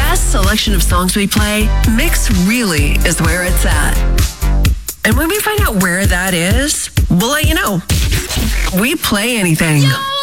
vast selection of songs we play, Mix really is where it's at. And when we find out where that is, we'll let you know. We play anything. Yo!